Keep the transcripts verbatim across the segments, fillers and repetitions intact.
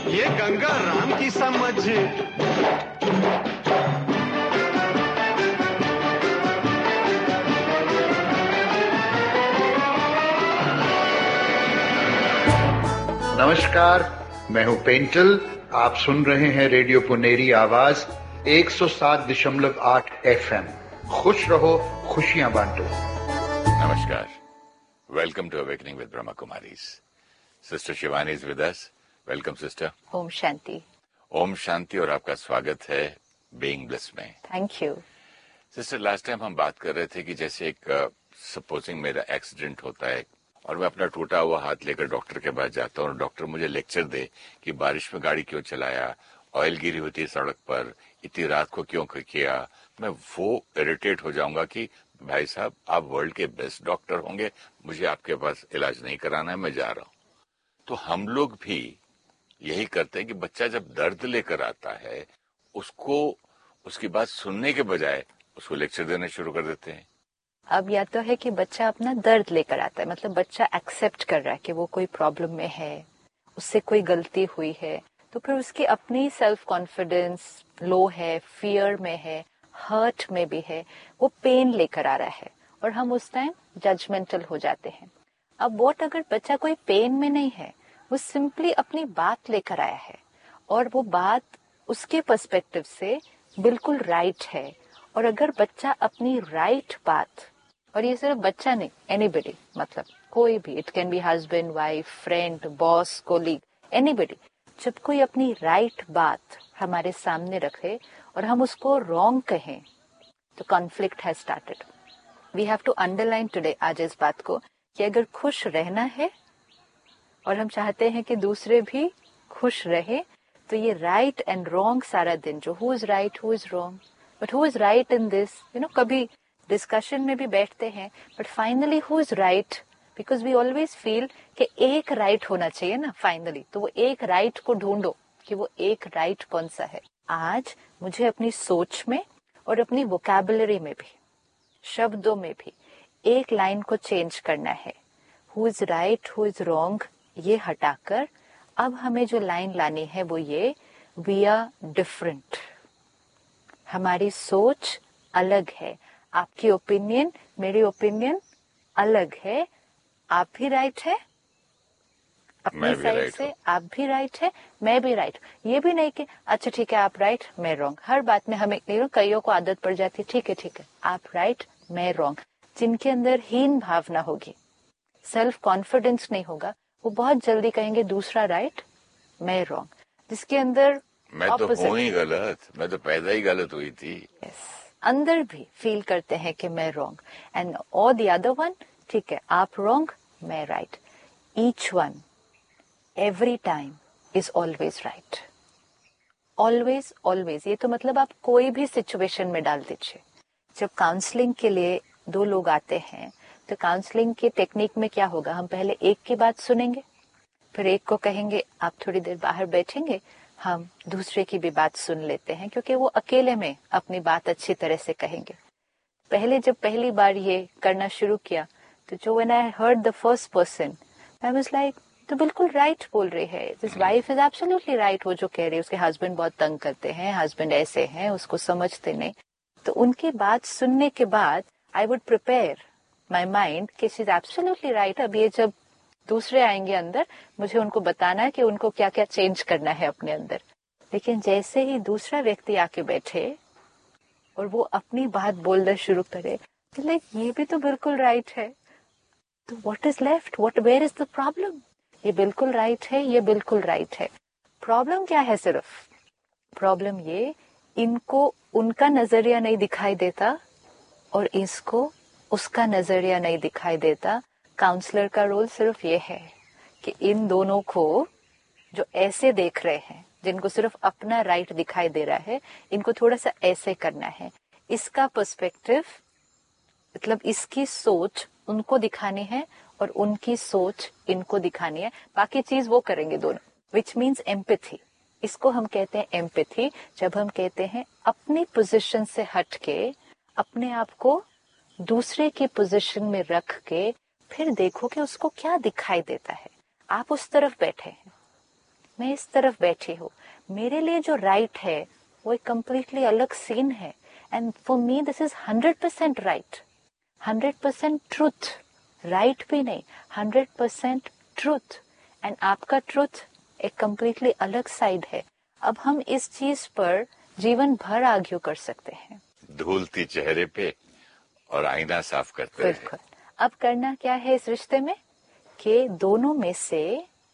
ये गंगा राम की समझ। नमस्कार, मैं हूं पेंटल। आप सुन रहे हैं रेडियो पुनेरी आवाज एक सौ सात दशमलव आठ एफएम। खुश रहो, खुशियां बांटो। नमस्कार, welcome to awakening with Brahma Kumaris. Sister Shivani is with us. Welcome sister. Om Shanti. Om Shanti और आपका स्वागत है बीइंग ब्लिस में। Thank you sister. Last time हम बात कर रहे थे कि जैसे एक सपोजिंग uh, मेरा एक्सीडेंट होता है और मैं अपना टूटा हुआ हाथ लेकर डॉक्टर के पास जाता हूँ और डॉक्टर मुझे लेक्चर दे कि बारिश में गाड़ी क्यों चलाया, ऑयल गिरी होती है सड़क पर, इतनी रात को क्यों किया। मैं वो इरिटेट हो जाऊंगा कि भाई साहब आप वर्ल्ड के बेस्ट डॉक्टर होंगे, मुझे आपके पास इलाज नहीं कराना है, मैं जा रहा हूँ। तो हम लोग भी यही करते हैं कि बच्चा जब दर्द लेकर आता है उसको उसकी बात सुनने के बजाय उसको लेक्चर देना शुरू कर देते हैं। अब या तो है कि बच्चा अपना दर्द लेकर आता है, मतलब बच्चा एक्सेप्ट कर रहा है कि वो कोई प्रॉब्लम में है, उससे कोई गलती हुई है, तो फिर उसकी अपनी सेल्फ कॉन्फिडेंस लो है, फियर में है, हर्ट में भी है, वो पेन लेकर आ रहा है और हम उस टाइम जजमेंटल हो जाते हैं। अब वोट अगर बच्चा कोई पेन में नहीं है, वो सिंपली अपनी बात लेकर आया है और वो बात उसके पर्सपेक्टिव से बिल्कुल राइट है, और अगर बच्चा अपनी राइट बात, और ये सिर्फ बच्चा नहीं, एनीबडी, मतलब कोई भी, it can be husband, wife, friend, boss, colleague, anybody, जब कोई अपनी राइट बात हमारे सामने रखे और हम उसको रॉन्ग कहें तो conflict has started. We have to underline today, आज इस बात को, कि अगर खुश रहना है और हम चाहते हैं कि दूसरे भी खुश रहे, तो ये राइट एंड रॉन्ग सारा दिन, जो who is right, who is wrong, but who is right in this, you know, कभी डिस्कशन में भी बैठते हैं, but finally who is right, because we always feel कि एक राइट होना चाहिए ना फाइनली, तो वो एक राइट को ढूंढो कि वो एक राइट कौन सा है। आज मुझे अपनी सोच में और अपनी वोकैबुलरी में भी, शब्दों में भी एक लाइन को चेंज करना है। Who is right, who is wrong, ये हटाकर अब हमें जो लाइन लानी है वो ये, वी आर डिफरेंट। हमारी सोच अलग है, आपकी ओपिनियन, मेरी ओपिनियन अलग है। आप भी राइट है अपनी साइड से, आप भी राइट है, मैं भी राइट। ये भी नहीं कि अच्छा ठीक है आप राइट मैं रॉन्ग, हर बात में हमें कईयों को आदत पड़ जाती है, ठीक है ठीक है आप राइट मैं रॉन्ग। जिनके अंदर हीन भावना होगी, सेल्फ कॉन्फिडेंस नहीं होगा, वो बहुत जल्दी कहेंगे दूसरा राइट मैं रॉन्ग। जिसके अंदर मैं तो हूं ही गलत, मैं तो पैदा ही गलत हुई थी, yes, अंदर भी फील करते हैं कि मैं रॉन्ग, एंड और द अदर वन, ठीक है आप रॉन्ग मैं right. Each one every time is always right, always always. ये तो मतलब आप कोई भी सिचुएशन में डाल दीजिए। जब काउंसलिंग के लिए दो लोग आते हैं तो काउंसलिंग के टेक्निक में क्या होगा, हम पहले एक की बात सुनेंगे, फिर एक को कहेंगे आप थोड़ी देर बाहर बैठेंगे, हम दूसरे की भी बात सुन लेते हैं, क्योंकि वो अकेले में अपनी बात अच्छी तरह से कहेंगे। पहले जब पहली बार ये करना शुरू किया तो जो when I heard the first person, I was like तो बिल्कुल राइट बोल रही है, this wife is absolutely right, वो जो कह रही है। उसके हस्बैंड बहुत तंग करते हैं, हस्बैंड ऐसे हैं, उसको समझते नहीं। तो उनकी बात सुनने के बाद I would prepare my mind कि शी इज एब्सोल्युटली राइट। अब ये जब दूसरे आएंगे अंदर, मुझे उनको बताना है कि उनको क्या क्या चेंज करना है अपने अंदर। लेकिन जैसे ही दूसरा व्यक्ति आके बैठे और वो अपनी बात बोलना शुरू करे, तो लाइक ये भी तो बिल्कुल राइट है, तो what is left, what where is the problem. ये बिल्कुल राइट है, ये बिल्कुल राइट है। प्रॉब्लम क्या है, सिर्फ प्रॉब्लम ये, इनको उनका नजरिया नहीं दिखाई देता और इसको उसका नजरिया नहीं दिखाई देता। काउंसलर का रोल सिर्फ ये है कि इन दोनों को जो ऐसे देख रहे हैं, जिनको सिर्फ अपना राइट दिखाई दे रहा है, इनको थोड़ा सा ऐसे करना है। इसका पर्सपेक्टिव, मतलब इसकी सोच उनको दिखानी है और उनकी सोच इनको दिखानी है। बाकी चीज वो करेंगे दोनों, विच मीन्स एम्पैथी। इसको हम कहते हैं एम्पैथी। जब हम कहते हैं अपनी पोजीशन से हट के अपने आप को दूसरे की पोजीशन में रख के फिर देखो कि उसको क्या दिखाई देता है। आप उस तरफ बैठे हैं, मैं इस तरफ बैठी हूँ, मेरे लिए जो राइट है वो एक कम्प्लीटली अलग सीन है, and for me this is hundred percent right, hundred percent truth, right भी नहीं, हंड्रेड परसेंट ट्रूथ, एंड आपका ट्रूथ एक कम्प्लीटली अलग साइड है। अब हम इस चीज पर जीवन भर आर्ग्यू कर सकते हैं, धूलती चेहरे पे और आईना साफ करते हैं। बिल्कुल। अब करना क्या है इस रिश्ते में कि दोनों में से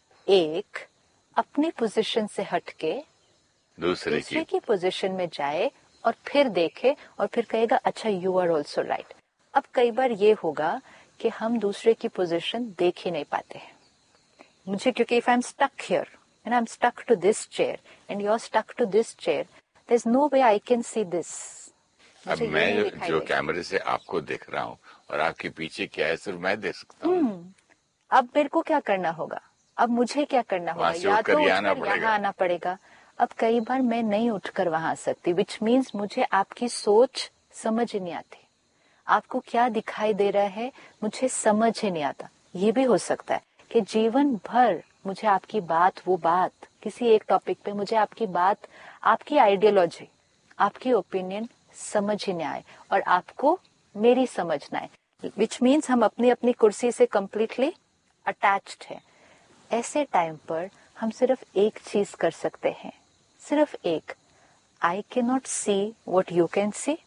एक अपनी पोजीशन से हटके दूसरे दूसरे की की पोजीशन में जाए और फिर देखे और फिर कहेगा अच्छा यू आर ऑल्सो राइट। अब कई बार ये होगा कि हम दूसरे की पोजीशन देख ही नहीं पाते हैं। मुझे क्योंकि if I am stuck here and I am stuck to this chair and you are stuck to this chair, there is no way I can see this. अब मैं जो, जो कैमरे से आपको देख रहा हूँ और आपके पीछे क्या है सिर्फ मैं देख सकता हूँ। अब मेरे को क्या करना होगा, अब मुझे क्या करना होगा, या तो उठकर यहाँ आना पड़ेगा। अब कई बार मैं नहीं उठकर वहां आ सकती, विच मीन्स मुझे आपकी सोच समझ ही नहीं आती, आपको क्या दिखाई दे रहा है मुझे समझ ही नहीं आता। ये भी हो सकता है कि जीवन भर मुझे आपकी बात, वो बात किसी एक टॉपिक पे मुझे आपकी बात, आपकी आइडियोलॉजी, आपकी ओपिनियन समझ ही नहीं आए और आपको मेरी समझ ना आए, विच मीन्स हम अपनी अपनी कुर्सी से कंप्लीटली अटैच्ड है। ऐसे टाइम पर हम सिर्फ एक चीज कर सकते हैं, सिर्फ एक, I can not see what you can see,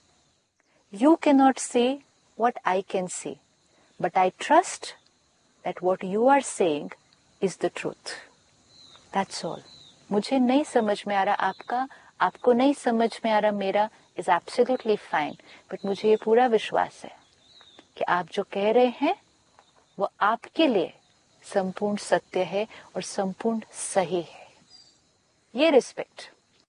you can not see what I can see, but I trust that what you are saying is the truth, that's all. मुझे नहीं समझ में आ रहा आपका, आपको नहीं समझ में आ रहा मेरा, इज एब्सोल्युटली फाइन, बट मुझे ये पूरा विश्वास है कि आप जो कह रहे हैं वो आपके लिए संपूर्ण सत्य है और संपूर्ण सही है। ये रिस्पेक्ट,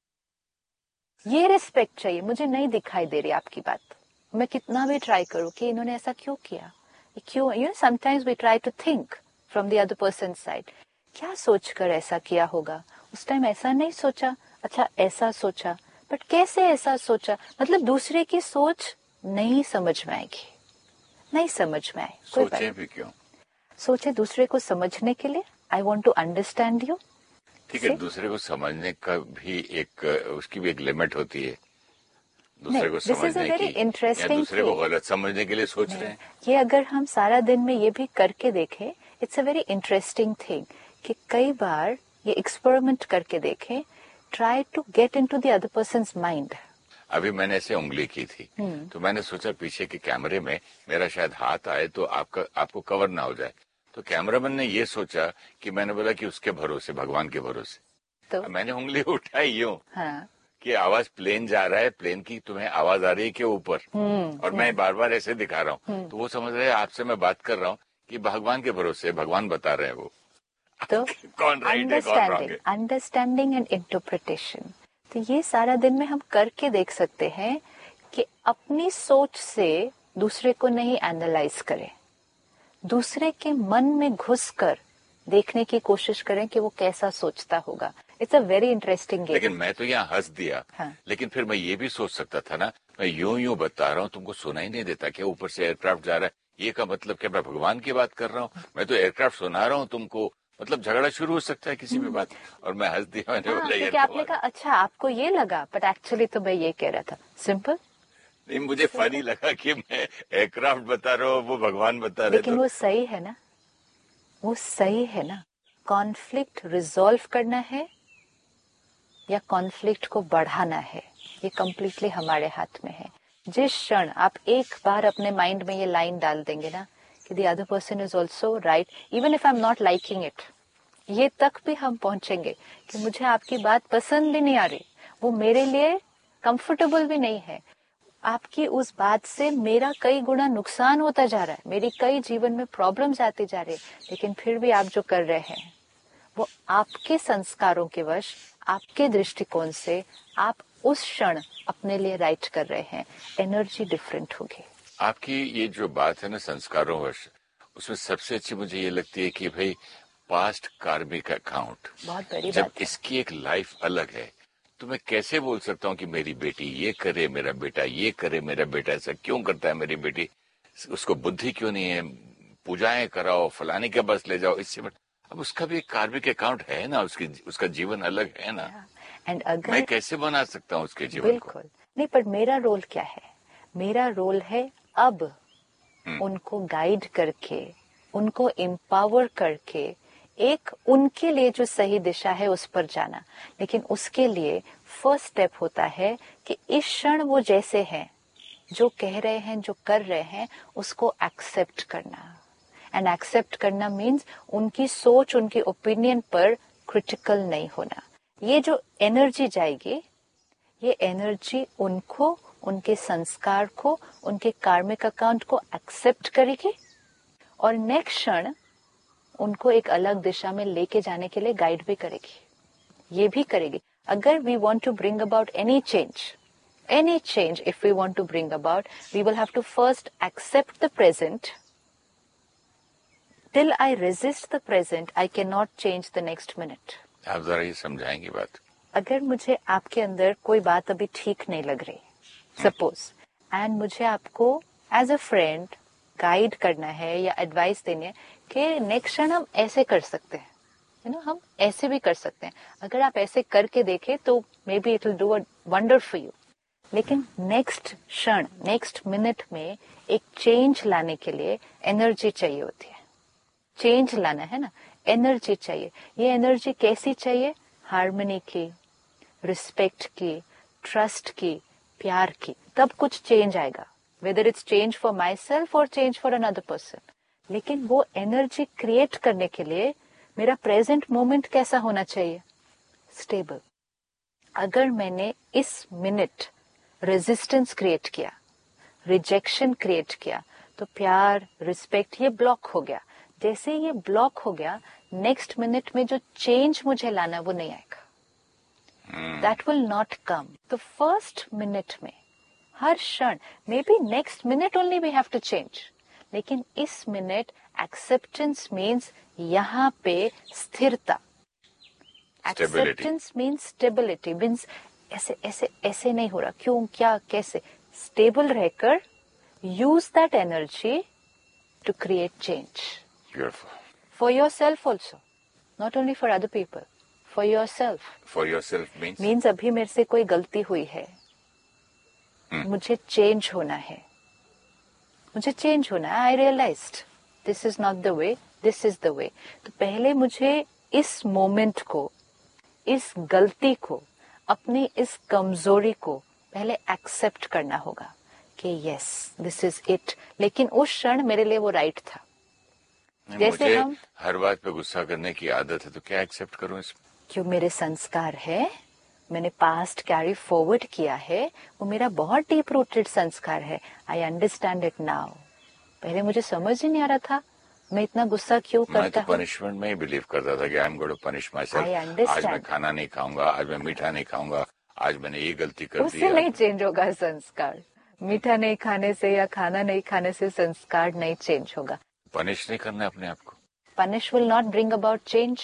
ये रिस्पेक्ट चाहिए। मुझे नहीं दिखाई दे रही आपकी बात, मैं कितना भी ट्राई करूं कि इन्होंने ऐसा क्यों किया, क्यों, you know sometimes we try to think from the other person side, क्या सोचकर ऐसा किया होगा, उस टाइम ऐसा नहीं सोचा, अच्छा ऐसा सोचा, बट कैसे ऐसा सोचा, मतलब दूसरे की सोच नहीं समझ में आएगी, नहीं समझ में आए, सोचे भी क्यों, सोचे दूसरे को समझने के लिए, I want to understand you. ठीक है, दूसरे को समझने का भी एक, उसकी भी एक लिमिट होती है, दूसरे को समझने की, या दूसरे को गलत समझने के लिए सोच रहे हैं। ये अगर हम सारा दिन में ये भी करके देखें, it's a very interesting thing कि कई बार ये एक्सपेरिमेंट करके देखें, try to get into the other persons mind. अभी मैंने ऐसे उंगली की थी तो मैंने सोचा पीछे के कैमरे में मेरा शायद हाथ आए तो आपका आपको कवर ना हो जाए, तो कैमरामैन ने ये सोचा कि मैंने बोला कि उसके भरोसे, भगवान के भरोसे, तो मैंने उंगली उठाई यूं हाँ। कि आवाज प्लेन जा रहा है, प्लेन की तुम्हें आवाज आ रही है कि ऊपर, और मैं बार बार ऐसे दिखा रहा हूँ, तो वो समझ रहे हैं आपसे मैं बात कर रहा हूँ कि भगवान के भरोसे, भगवान बता रहे हैं वो। तो कौन राइट है कौन रॉन्ग है, अंडरस्टैंडिंग एंड इंटरप्रिटेशन। तो ये सारा दिन में हम करके देख सकते हैं कि अपनी सोच से दूसरे को नहीं एनालाइज करें, दूसरे के मन में घुसकर देखने की कोशिश करें कि वो कैसा सोचता होगा। It's a very interesting game. लेकिन मैं तो यहाँ हंस दिया, हाँ। लेकिन फिर मैं ये भी सोच सकता था ना, मैं यूं यूं बता रहा हूँ, तुमको सुनाई नहीं देता क्या, ऊपर से एयरक्राफ्ट जा रहा है, ये का मतलब क्या मैं भगवान की बात कर रहा हूँ, मैं तो एयरक्राफ्ट सुना रहा हूँ तुमको, मतलब झगड़ा शुरू हो सकता है किसी भी बात, और मैं हंस दिया, मैंने हाँ, बोला क्योंकि आपने कहा अच्छा आपको ये लगा, बट एक्चुअली तो मैं ये कह रहा था, सिंपल। नहीं, मुझे फनी लगा कि मैं एयरक्राफ्ट बता रहा हूँ, वो भगवान बता रहे, लेकिन तो... वो सही है ना, वो सही है ना। कॉन्फ्लिक्ट रिजॉल्व करना है या कॉन्फ्लिक्ट को बढ़ाना है, ये कम्प्लीटली हमारे हाथ में है। जिस क्षण आप एक बार अपने माइंड में ये लाइन डाल देंगे ना कि the other person is also right, even if I am not liking it, ये तक भी हम पहुंचेंगे कि मुझे आपकी बात पसंद भी नहीं आ रही, वो मेरे लिए कंफर्टेबल भी नहीं है, आपकी उस बात से मेरा कई गुना नुकसान होता जा रहा है, मेरी कई जीवन में प्रॉब्लम्स आती जा रही है, लेकिन फिर भी आप जो कर रहे हैं वो आपके संस्कारों के वश, आपके दृष्टिकोण से आप उस क्षण अपने लिए राइट कर रहे हैं, एनर्जी डिफरेंट होगी। आपकी ये जो बात है ना संस्कारों वश, उसमें सबसे अच्छी मुझे ये लगती है कि भाई पास्ट कार्मिक अकाउंट, बहुत बड़ी जब बात है। इसकी एक लाइफ अलग है तो मैं कैसे बोल सकता हूँ कि मेरी बेटी ये करे, मेरा बेटा ये करे, मेरा बेटा ऐसा क्यों करता है, मेरी बेटी उसको बुद्धि क्यों नहीं है, पूजाएं कराओ, फलाने के बस ले जाओ, इससे अब उसका भी एक कार्मिक अकाउंट है ना, उसकी उसका जीवन अलग है ना। एंड अगर मैं कैसे बना सकता हूँ उसके जीवन को? बिल्कुल नहीं, पर मेरा रोल क्या है? मेरा रोल है अब उनको गाइड करके, उनको एम्पावर करके एक उनके लिए जो सही दिशा है उस पर जाना। लेकिन उसके लिए फर्स्ट स्टेप होता है कि इस क्षण वो जैसे हैं, जो कह रहे हैं, जो कर रहे हैं, उसको एक्सेप्ट करना। एंड एक्सेप्ट करना मीन्स उनकी सोच, उनकी ओपिनियन पर क्रिटिकल नहीं होना। ये जो एनर्जी जाएगी, ये एनर्जी उनको, उनके संस्कार को, उनके कार्मिक अकाउंट को एक्सेप्ट करेगी और नेक्स्ट क्षण उनको एक अलग दिशा में लेके जाने के लिए गाइड भी करेगी। ये भी करेगी। अगर we want to bring about any change, any change if we want to bring about, we will have to first accept the present. Till I resist the present, I can not change the next minute. आप जरा ये समझाएंगे बात? अगर मुझे आपके अंदर कोई बात अभी ठीक नहीं लग रही, सपोज, एंड मुझे आपको एज अ फ्रेंड गाइड करना है या एडवाइस देनी है कि नेक्स्ट क्षण हम ऐसे कर सकते हैं, यू नो, हम ऐसे भी कर सकते हैं। अगर आप ऐसे करके देखें तो may be it will do a wonder for you. लेकिन नेक्स्ट क्षण, नेक्स्ट मिनट में एक चेंज लाने के लिए एनर्जी चाहिए होती है। चेंज लाना है ना, एनर्जी चाहिए। ये एनर्जी कैसी चाहिए? हार्मनी की, रिस्पेक्ट की, ट्रस्ट की, प्यार की। तब कुछ चेंज आएगा, whether it's change for my self और चेंज फॉर अनदर पर्सन। लेकिन वो एनर्जी क्रिएट करने के लिए मेरा प्रेजेंट मोमेंट कैसा होना चाहिए? स्टेबल। अगर मैंने इस मिनट रेजिस्टेंस क्रिएट किया, रिजेक्शन क्रिएट किया, तो प्यार, रिस्पेक्ट, ये ब्लॉक हो गया। जैसे ये ब्लॉक हो गया, नेक्स्ट मिनट में जो चेंज मुझे लाना वो नहीं आएगा। That will not come. तो फर्स्ट मिनट में, हर क्षण, may be next minute only we have to change, लेकिन इस मिनट एक्सेप्टेंस मीन्स यहाँ पे स्थिरता। एक्सेप्टेंस मीन्स स्टेबिलिटी, मीन्स ऐसे ऐसे ऐसे नहीं हो रहा, क्यों, क्या, कैसे। स्टेबल रहकर use that energy to create change. Beautiful. For yourself also, not only for other people, for yourself. For yourself means? Means अभी मेरे से कोई गलती हुई है, hmm. मुझे चेंज होना है, मुझे चेंज होना है। आई realised this is not the way, this is the way. तो पहले मुझे इस मोमेंट को, इस गलती को, अपनी इस कमजोरी को पहले एक्सेप्ट करना होगा कि यस, दिस इज इट। लेकिन उस क्षण मेरे लिए वो राइट था। जैसे मुझे हम हर बात पे गुस्सा करने की आदत है, तो क्या एक्सेप्ट करूं इसमें? क्यों, मेरे संस्कार है, मैंने पास्ट कैरी फॉरवर्ड किया है, वो मेरा बहुत डीप रूटेड संस्कार है। I understand it now. पहले मुझे समझ ही नहीं आ रहा था मैं इतना गुस्सा क्यों करता हूँ। मैं तो पनिशमेंट में ही बिलीव करता था कि I am going to punish my self. आज मैं खाना नहीं खाऊंगा, आज मैं मीठा नहीं खाऊंगा, आज मैंने ये गलती कर दी। उससे नहीं चेंज होगा संस्कार। मीठा नहीं खाने से या खाना नहीं खाने से संस्कार नहीं चेंज होगा। पनिश नहीं करना अपने आप को। Punish will not bring about change.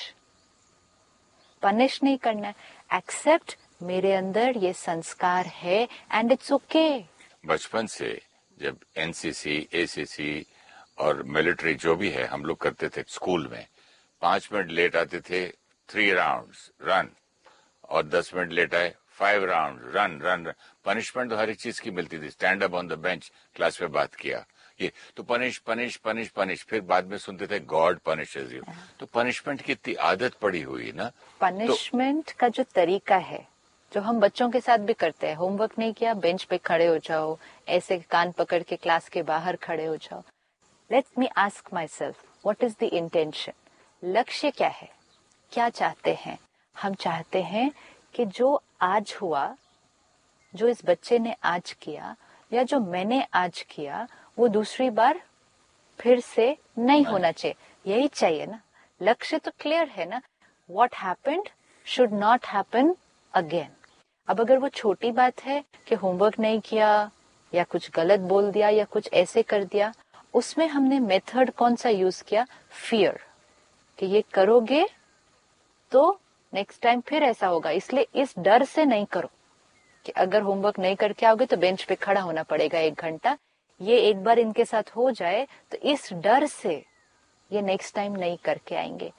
Punish नहीं करना, एक्सेप्ट मेरे अंदर ये संस्कार है एंड इट्स ओके। बचपन से जब एनसीसी, एसीसी और मिलिट्री जो भी है हम लोग करते थे स्कूल में, पांच मिनट लेट आते थे, थ्री राउंड्स रन, और दस मिनट लेट आए, five round run run. Punishment तो हर एक चीज की मिलती थी। Stand up on the bench, class में बात किया, ये तो पनिश पनिश पनिश पनिश। फिर बाद में सुनते थे गॉड पनिशेस यू। तो पनिशमेंट की इतनी आदत पड़ी हुई ना। पनिशमेंट तो, का जो तरीका है, जो हम बच्चों के साथ भी करते हैं, होमवर्क नहीं किया, बेंच पे खड़े हो जाओ, ऐसे कान पकड़ के क्लास के बाहर खड़े हो जाओ। Let me ask my self, what is the intention? लक्ष्य क्या है? क्या चाहते हैं? हम चाहते हैं कि जो आज हुआ, जो इस बच्चे ने आज किया या जो मैंने आज किया, वो दूसरी बार फिर से नहीं होना चाहिए। यही चाहिए ना। लक्ष्य तो क्लियर है ना। What happened should not happen again. अब अगर वो छोटी बात है कि होमवर्क नहीं किया या कुछ गलत बोल दिया या कुछ ऐसे कर दिया, उसमें हमने मेथड कौन सा यूज किया? फियर, कि ये करोगे तो नेक्स्ट टाइम फिर ऐसा होगा, इसलिए इस डर से नहीं करो कि अगर होमवर्क नहीं करके आओगे तो बेंच पे खड़ा होना पड़ेगा एक घंटा। ये एक बार इनके साथ हो जाए तो इस डर से ये नेक्स्ट टाइम नहीं करके आएंगे।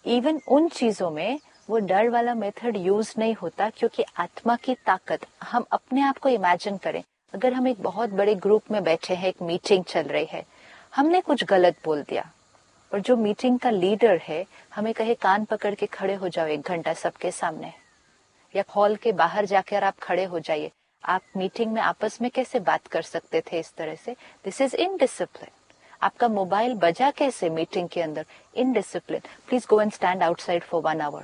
इवन उन चीजों में वो डर वाला मेथड यूज नहीं होता, क्योंकि आत्मा की ताकत, हम अपने आप को इमेजिन करें, अगर हम एक बहुत बड़े ग्रुप में बैठे हैं, एक मीटिंग चल रही है, हमने कुछ गलत बोल दिया और जो मीटिंग का लीडर है हमें कहे कान पकड़ के खड़े हो जाओ एक घंटा सबके सामने, या हॉल के बाहर जाकर आप खड़े हो जाइए, आप मीटिंग में आपस में कैसे बात कर सकते थे इस तरह से? This is indiscipline. आपका मोबाइल बजा कैसे मीटिंग के अंदर? Indiscipline. Please go and stand outside for one hour.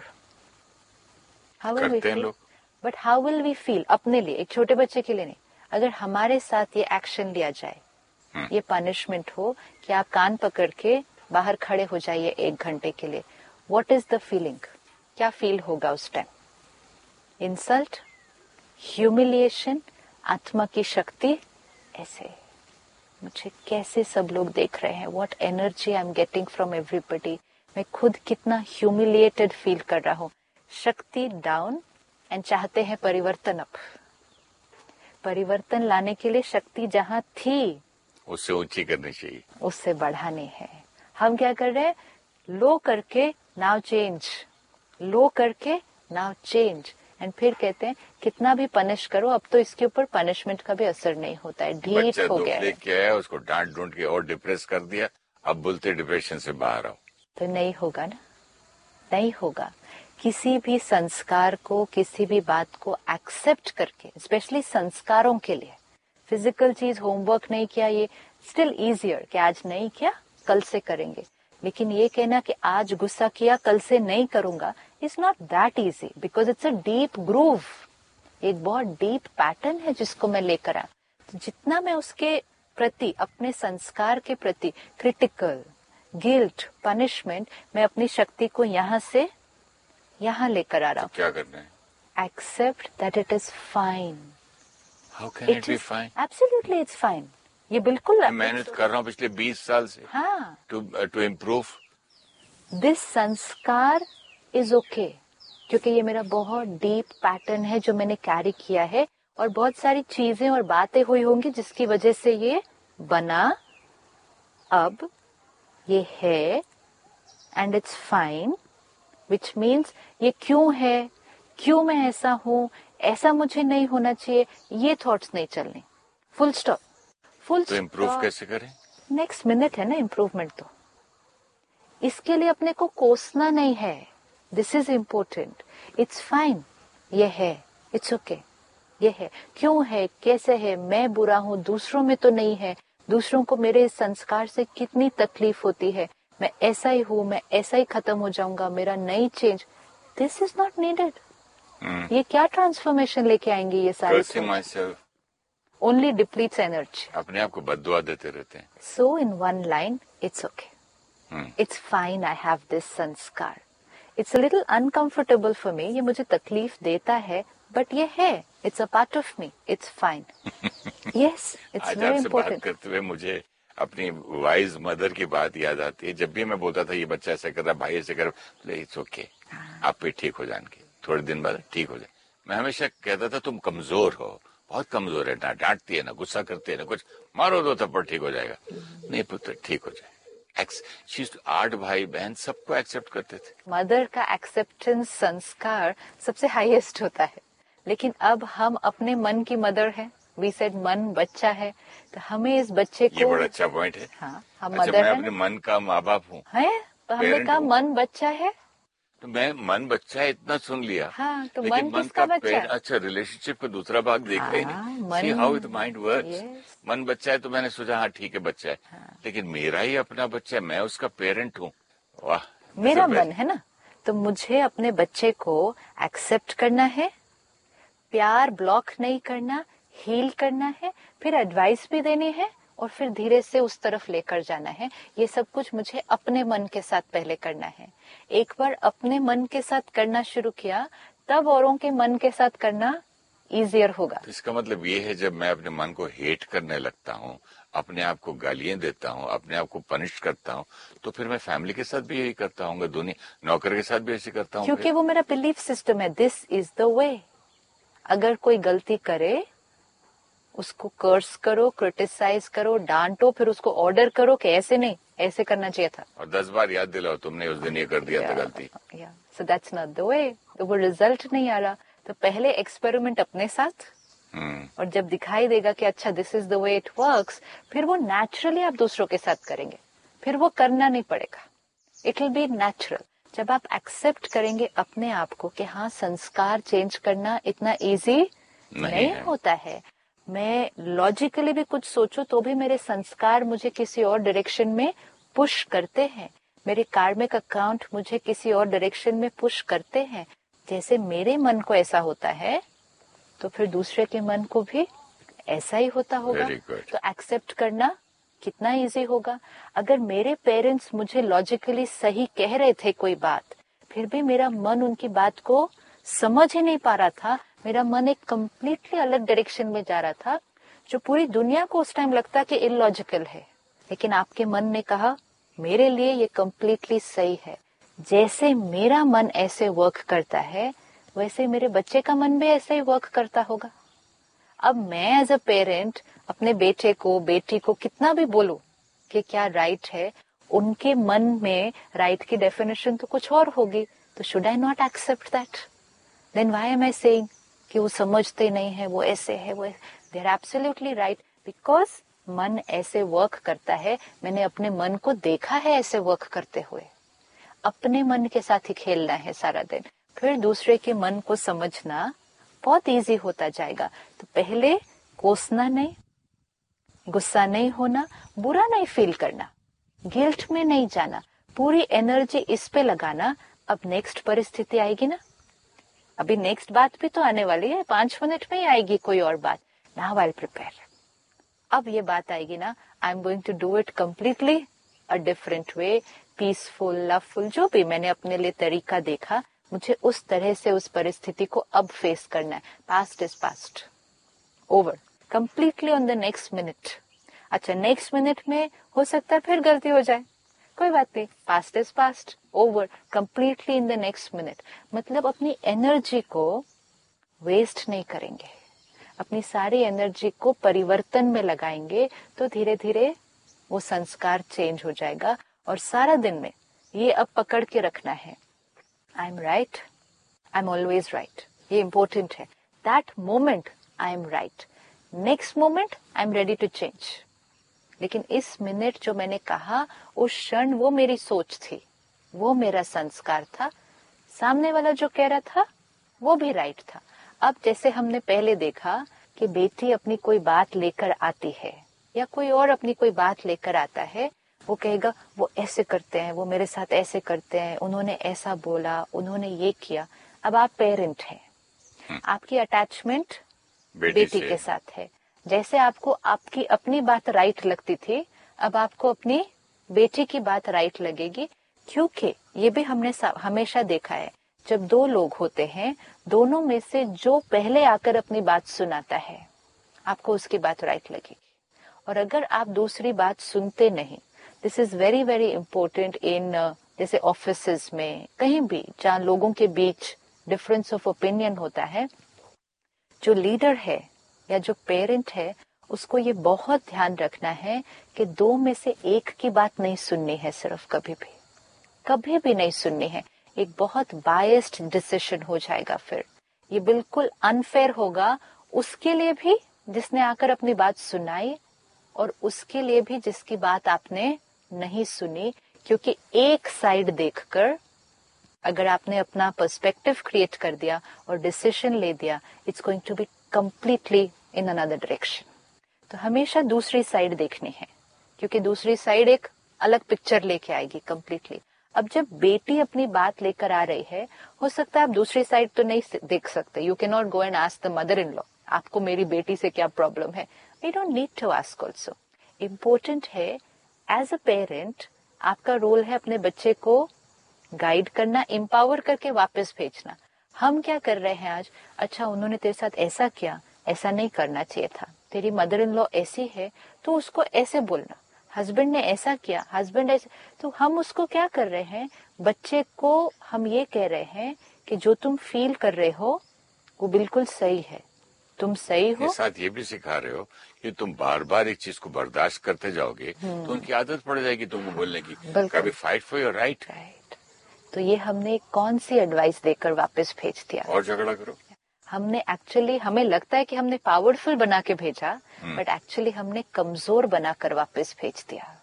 How will we feel? But how will we feel अपने लिए, एक छोटे बच्चे के लिए नहीं, अगर हमारे साथ ये एक्शन लिया जाए, ये पनिशमेंट हो कि आप कान पकड़ के बाहर खड़े हो जाइए एक घंटे के लिए, व्हाट इज द फीलिंग? क्या फील होगा उस टाइम? इंसल्ट, ह्यूमिलिएशन, आत्मा की शक्ति। ऐसे मुझे कैसे सब लोग देख रहे हैं, what energy I am getting from everybody, मैं खुद कितना ह्यूमिलिएटेड फील कर रहा हूं। शक्ति डाउन एंड चाहते हैं परिवर्तन अप। परिवर्तन लाने के लिए शक्ति जहां थी उससे ऊंची करनी चाहिए, उससे बढ़ानी है। हम क्या कर रहे हैं? लो करके नाउ चेंज, लो करके नाउ चेंज, एंड फिर कहते हैं कितना भी पनिश करो अब तो इसके ऊपर पनिशमेंट का भी असर नहीं होता है, ढीठ हो गया है। क्या है, उसको डांट ढूंढ के और डिप्रेस कर दिया, अब बोलते डिप्रेशन से बाहर आओ, तो नहीं होगा ना, नहीं होगा। किसी भी संस्कार को, किसी भी बात को एक्सेप्ट करके, स्पेशली संस्कारों के लिए, फिजिकल चीज होमवर्क नहीं किया, ये स्टिल इजियर कि आज नहीं किया कल से करेंगे, लेकिन ये कहना कि आज गुस्सा किया कल से नहीं करूंगा is not that easy, because it's a deep groove, एक बहुत डीप पैटर्न है जिसको मैं लेकर आ। तो जितना मैं उसके प्रति, अपने संस्कार के प्रति क्रिटिकल, गिल्ट, पनिशमेंट, मैं अपनी शक्ति को यहाँ से यहाँ लेकर आ रहा हूँ। तो क्या करना है? Accept that it is fine. How can it be fine? Absolutely it's fine. ये बिल्कुल मेहनत कर रहा हूँ पिछले बीस साल से, हाँ, टू टू इम्प्रूव। दिस संस्कार इज ओके, क्योंकि ये मेरा बहुत डीप पैटर्न है जो मैंने कैरी किया है, और बहुत सारी चीजें और बातें हुई होंगी जिसकी वजह से ये बना, अब ये है, and it's fine, which means ये क्यों है, क्यों मैं ऐसा हूं, ऐसा मुझे नहीं होना चाहिए, ये थॉट्स नहीं चलने। Full stop. फुल तो इम्प्रूव कैसे करें? नेक्स्ट मिनट है ना इम्प्रूवमेंट। तो इसके लिए अपने को कोसना नहीं है। This is important. It's fine, ये है, इट्स ओके, ये है, क्यों है, कैसे है, मैं बुरा हूं, दूसरों में तो नहीं है, दूसरों को मेरे संस्कार से कितनी तकलीफ होती है, मैं ऐसा ही हूं, मैं ऐसा ही खत्म हो जाऊंगा, मेरा नहीं change. This is not needed. ये क्या ट्रांसफॉर्मेशन लेके आएंगे ये सारे? Only डिप्लीट्स energy. अपने आप को बद्दुआ देते रहते हैं। सो in one line, it's okay, it's fine, I have this संस्कार, it's a little uncomfortable for me, ये मुझे तकलीफ देता है, बट ये है, it's a part of me, it's fine. Yes, it's very important. बात करते हुए मुझे अपनी वाइज मदर की बात याद आती है। जब भी मैं बोलता था ये बच्चा ऐसा कर रहा, भाई ऐसे कर रहा, इट्स ओके, आप पे ठीक हो जाएंगे, थोड़े दिन बाद ठीक हो जाए। मैं हमेशा कहता था तुम कमजोर हो, बहुत कमजोर है, ना डांटती है, ना गुस्सा करती है, ना कुछ, मारो दो थप्पड़ ठीक हो जाएगा। नहीं पुत्र, ठीक हो जाए। आठ भाई बहन सबको एक्सेप्ट करते थे। मदर का एक्सेप्टेंस संस्कार सबसे हाईएस्ट होता है, लेकिन अब हम अपने मन की मदर है। वी सेड मन बच्चा है, तो हमें इस बच्चे को, ये बड़ा अच्छा पॉइंट है। हाँ, हम अच्छा, मदर मैं है अपने मन का माँ बाप हूँ, है, तो हमने कहा मन बच्चा है, तो मैं मन बच्चा है इतना सुन लिया। हाँ, तो लेकिन मन किसका बच्चा है? अच्छा, रिलेशनशिप का दूसरा भाग देख रहे हैं। See how the mind works. मन बच्चा है तो मैंने सोचा हाँ ठीक है बच्चा है, हाँ। लेकिन मेरा ही अपना बच्चा है, मैं उसका पेरेंट हूँ। वाह, मेरा मन है ना, तो मुझे अपने बच्चे को एक्सेप्ट करना है, प्यार ब्लॉक नहीं करना, हील करना है, फिर एडवाइस भी देनी है, और फिर धीरे से उस तरफ लेकर जाना है। ये सब कुछ मुझे अपने मन के साथ पहले करना है। एक बार अपने मन के साथ करना शुरू किया, तब औरों के मन के साथ करना इजियर होगा। तो इसका मतलब ये है, जब मैं अपने मन को हेट करने लगता हूँ, अपने आप को गालियां देता हूँ, अपने आप को पनिश करता हूँ, तो फिर मैं फैमिली के साथ भी यही करता हूँ, दुनिया नौकर के साथ भी ऐसे करता हूँ, क्योंकि वो मेरा बिलीफ सिस्टम है। This is the way. अगर कोई गलती करे, उसको कर्स करो, क्रिटिसाइज करो, डांटो, फिर उसको ऑर्डर करो कि ऐसे नहीं ऐसे करना चाहिए था। और दस बार याद दिलाओ तुमने उस दिन ये कर दिया था गलती। So that's not the way. तो वो रिजल्ट नहीं आ रहा, तो पहले एक्सपेरिमेंट अपने साथ, हम्म और जब दिखाई देगा कि अच्छा this is the way it works, फिर वो नेचुरली आप दूसरों के साथ करेंगे, फिर वो करना नहीं पड़ेगा, इट विल बी नेचुरल। जब आप एक्सेप्ट करेंगे अपने आप को कि हाँ संस्कार चेंज करना इतना इजी नहीं, नहीं है। होता है। मैं लॉजिकली भी कुछ सोचूं तो भी मेरे संस्कार मुझे किसी और डायरेक्शन में पुश करते हैं, मेरे कार्मिक अकाउंट मुझे किसी और डायरेक्शन में पुश करते हैं। जैसे मेरे मन को ऐसा होता है तो फिर दूसरे के मन को भी ऐसा ही होता होगा। तो एक्सेप्ट करना कितना इजी होगा। अगर मेरे पेरेंट्स मुझे लॉजिकली सही कह रहे थे कोई बात, फिर भी मेरा मन उनकी बात को समझ ही नहीं पा रहा था, मेरा मन एक कम्प्लीटली अलग डायरेक्शन में जा रहा था, जो पूरी दुनिया को उस टाइम लगता कि इलॉजिकल है, लेकिन आपके मन ने कहा मेरे लिए ये कम्प्लीटली सही है। जैसे मेरा मन ऐसे वर्क करता है वैसे मेरे बच्चे का मन भी ऐसे ही वर्क करता होगा। अब मैं एज अ पेरेंट अपने बेटे को बेटी को कितना भी बोलूं कि क्या राइट है, उनके मन में राइट की डेफिनेशन तो कुछ और होगी, तो should I not accept that? Then why am I saying कि वो समझते नहीं है, वो ऐसे है, वो they are absolutely right, because मन ऐसे वर्क करता है। मैंने अपने मन को देखा है ऐसे वर्क करते हुए। अपने मन के साथ ही खेलना है सारा दिन, फिर दूसरे के मन को समझना बहुत इजी होता जाएगा। तो पहले कोसना नहीं, गुस्सा नहीं होना, बुरा नहीं फील करना, गिल्ट में नहीं जाना, पूरी एनर्जी इस पे लगाना। अब नेक्स्ट परिस्थिति आएगी ना, अभी नेक्स्ट बात भी तो आने वाली है, पांच मिनट में ही आएगी कोई और बात। Now I will prepare. अब ये बात आएगी ना, I am going to do it completely a different way, peaceful, loveful, जो भी मैंने अपने लिए तरीका देखा, मुझे उस तरह से उस परिस्थिति को अब फेस करना है। Past is past, over, completely on the next minute. अच्छा नेक्स्ट मिनट में हो सकता है फिर गलती हो जाए, कोई बात नहीं, past is past, over, completely in the next minute. मतलब अपनी एनर्जी को वेस्ट नहीं करेंगे, अपनी सारी एनर्जी को परिवर्तन में लगाएंगे, तो धीरे धीरे वो संस्कार चेंज हो जाएगा। और सारा दिन में ये अब पकड़ के रखना है, I am right, I am always right, ये इंपॉर्टेंट है। That moment I am right, next moment I am ready to change. लेकिन इस मिनट जो मैंने कहा, उस क्षण वो मेरी सोच थी, वो मेरा संस्कार था, सामने वाला जो कह रहा था वो भी राइट था। अब जैसे हमने पहले देखा कि बेटी अपनी कोई बात लेकर आती है या कोई और अपनी कोई बात लेकर आता है, वो कहेगा वो ऐसे करते हैं, वो मेरे साथ ऐसे करते हैं, उन्होंने ऐसा बोला, उन्होंने ये किया। अब आप पेरेंट हैं, आपकी अटैचमेंट बेटी, बेटी के साथ है। जैसे आपको आपकी अपनी बात राइट लगती थी, अब आपको अपनी बेटी की बात राइट लगेगी, क्योंकि ये भी हमने हमेशा देखा है, जब दो लोग होते हैं, दोनों में से जो पहले आकर अपनी बात सुनाता है, आपको उसकी बात राइट लगेगी। और अगर आप दूसरी बात सुनते नहीं, this is very very important in जैसे ऑफिसेज में, कहीं भी जहाँ लोगों के बीच डिफरेंस ऑफ ओपिनियन होता है, जो लीडर है या जो पेरेंट है, उसको ये बहुत ध्यान रखना है कि दो में से एक की बात नहीं सुननी है, सिर्फ कभी भी कभी भी नहीं सुननी है। एक बहुत बायस्ड डिसीजन हो जाएगा, फिर ये बिल्कुल अनफेयर होगा उसके लिए भी जिसने आकर अपनी बात सुनाई, और उसके लिए भी जिसकी बात आपने नहीं सुनी। क्योंकि एक साइड देखकर अगर आपने अपना पर्सपेक्टिव क्रिएट कर दिया और डिसीजन ले दिया, it's going to be completely in another direction. तो हमेशा दूसरी साइड देखनी है, क्योंकि दूसरी साइड एक अलग पिक्चर लेके आएगी कंप्लीटली। अब जब बेटी अपनी बात लेकर आ रही है, हो सकता है आप दूसरी साइड तो नहीं देख सकते, you can not go and ask the mother in law आपको मेरी बेटी से क्या प्रॉब्लम है। We don't need to ask also. Important है एज अ पेरेंट, आपका रोल है अपने बच्चे को गाइड करना, एम्पावर करके वापस भेजना। हम क्या कर रहे हैं आज, अच्छा उन्होंने तेरे साथ ऐसा किया, ऐसा नहीं करना चाहिए था, तेरी मदर इन लॉ ऐसी है तो उसको ऐसे बोलना, हस्बैंड ने ऐसा किया, हस्बैंड ऐसे, तो हम उसको क्या कर रहे हैं, बच्चे को हम ये कह रहे हैं कि जो तुम फील कर रहे हो वो बिल्कुल सही है, तुम सही हो। ये साथ ये भी सिखा रहे हो कि तुम बार बार एक चीज को बर्दाश्त करते जाओगे तो उनकी आदत पड़ जाएगी तुमको बोलने की, कभी fight for your right. Right. तो ये हमने कौन सी एडवाइस देकर वापस भेज दिया, और झगड़ा करो। हमने एक्चुअली, हमें लगता है कि हमने पावरफुल बना के भेजा, बट एक्चुअली हमने कमजोर बनाकर वापस भेज दिया।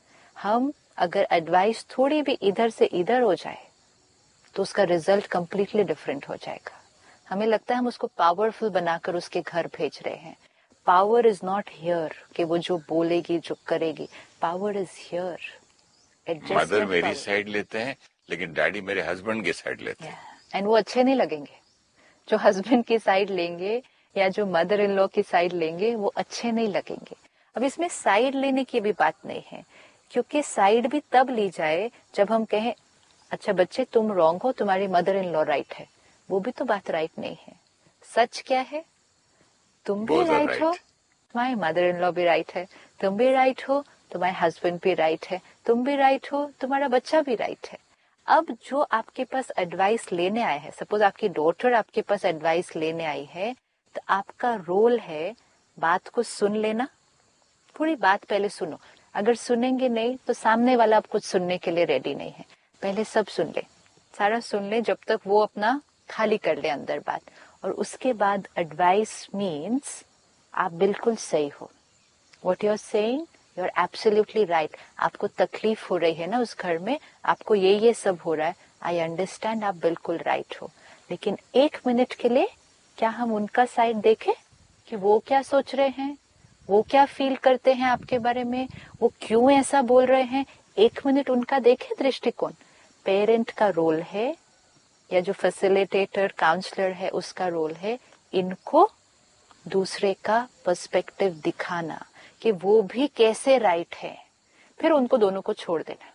हम अगर एडवाइस थोड़ी भी इधर से इधर हो जाए तो उसका रिजल्ट कंप्लीटली डिफरेंट हो जाएगा। हमें लगता है हम उसको पावरफुल बनाकर उसके घर भेज रहे हैं। पावर इज नॉट हियर कि वो जो बोलेगी जो करेगी, पावर इज हियर। मदर मेरी साइड लेते हैं लेकिन डैडी मेरे हस्बैंड की साइड लेते हैं, एंड वो अच्छे नहीं लगेंगे। जो हस्बैंड की साइड लेंगे या जो मदर इन लॉ की साइड लेंगे वो अच्छे नहीं लगेंगे। अब इसमें साइड लेने की भी बात नहीं है, क्योंकि साइड भी तब ली जाए जब हम कहें अच्छा बच्चे तुम रॉन्ग हो, तुम्हारी मदर इन लॉ राइट है। वो भी तो बात राइट नहीं है। सच क्या है, तुम भी राइट हो, तुम्हारी मदर इन लॉ भी राइट है, तुम भी राइट हो, तुम्हारे हस्बैंड भी राइट है, तुम भी राइट हो, तुम्हारा बच्चा भी राइट है। अब जो आपके पास एडवाइस लेने आए हैं, सपोज आपकी डॉटर आपके पास एडवाइस लेने आई है, तो आपका रोल है बात को सुन लेना। पूरी बात पहले सुनो। अगर सुनेंगे नहीं तो सामने वाला आप कुछ सुनने के लिए रेडी नहीं है। पहले सब सुन ले, सारा सुन ले, जब तक वो अपना खाली कर ले अंदर बात, और उसके बाद एडवाइस मीन्स आप बिल्कुल सही हो। What you are saying, you are absolutely right. आपको तकलीफ हो रही है ना उस घर में, आपको ये ये सब हो रहा है, आई अंडरस्टैंड, आप बिल्कुल राइट हो। लेकिन एक मिनट के लिए क्या हम उनका साइड देखें कि वो क्या सोच रहे हैं, वो क्या फील करते हैं आपके बारे में, वो क्यों ऐसा बोल रहे हैं। एक मिनट उनका देखें दृष्टिकोण। पेरेंट का रोल है या जो फैसिलिटेटर काउंसलर है उसका रोल है इनको दूसरे का पर्सपेक्टिव दिखाना कि वो भी कैसे राइट है, फिर उनको दोनों को छोड़ देना।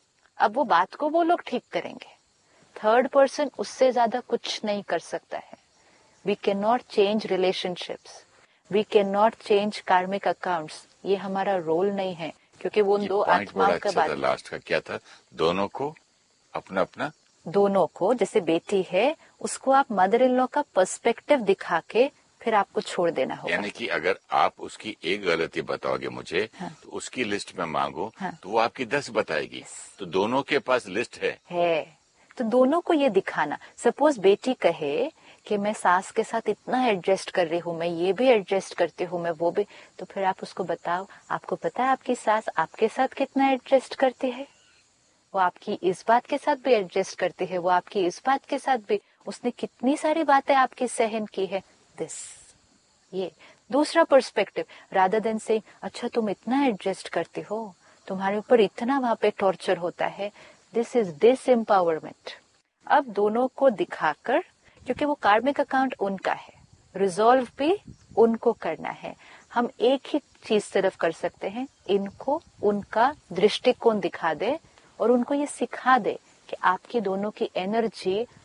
अब वो बात को वो लोग ठीक करेंगे, थर्ड पर्सन उससे ज्यादा कुछ नहीं कर सकता है। We can not change relationships, we can not change कार्मिक अकाउंट्स। ये हमारा रोल नहीं है, क्योंकि वो उन दो आत्माओं का बात। लास्ट का क्या था, दोनों को अपना अपना, दोनों को, जैसे बेटी है उसको आप मदर इन लॉ का पर्सपेक्टिव दिखा के फिर आपको छोड़ देना होगा। यानी कि अगर आप उसकी एक गलती बताओगे मुझे, हाँ। तो उसकी लिस्ट में मांगो, हाँ। तो वो आपकी दस बताएगी, तो दोनों के पास लिस्ट है है तो दोनों को ये दिखाना। सपोज बेटी कहे कि मैं सास के साथ इतना एडजस्ट कर रही हूँ, मैं ये भी एडजस्ट करती हूँ, मैं वो भी, तो फिर आप उसको बताओ, आपको पता है आपकी सास आपके साथ कितना एडजस्ट करती है, वो आपकी इस बात के साथ भी एडजस्ट करती है, वो आपकी इस बात के साथ भी, उसने कितनी सारी बातें आपकी सहन की है। दिस, ये दूसरा पर्सपेक्टिव, रादर देन से अच्छा तुम इतना एडजस्ट करती हो, तुम्हारे ऊपर इतना वहां पे टॉर्चर होता है। This is dish empowerment. अब दोनों को दिखाकर, क्योंकि वो कार्मिक अकाउंट उनका है, रिजॉल्व भी उनको करना है। हम एक ही चीज सिर्फ कर सकते हैं, इनको उनका दृष्टिकोण दिखा दे और उनको ये सिखा दे कि आपकी दोनों की एनर्जी